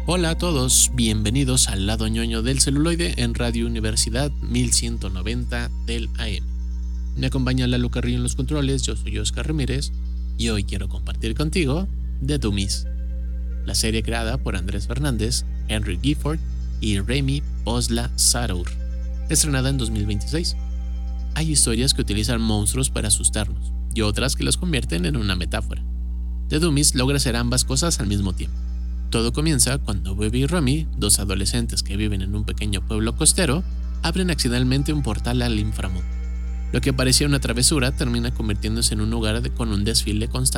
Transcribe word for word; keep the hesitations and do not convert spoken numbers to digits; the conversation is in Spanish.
Hola a todos, bienvenidos al lado ñoño del celuloide en Radio Universidad mil ciento noventa del A M. Me acompaña Lalo Carrillo en los controles, yo soy Oscar Ramírez y hoy quiero compartir contigo The Dummies, la serie creada por Andrés Fernández, Henry Gifford y Remy Osla-Saraur, estrenada en dos mil veintiséis. Hay historias que utilizan monstruos para asustarnos y otras que los convierten en una metáfora. The Dummies logra hacer ambas cosas al mismo tiempo. Todo comienza cuando Bobby y Romy, dos adolescentes que viven en un pequeño pueblo costero, abren accidentalmente un portal al inframundo. Lo que parecía una travesura termina convirtiéndose en un lugar de, con un desfile constante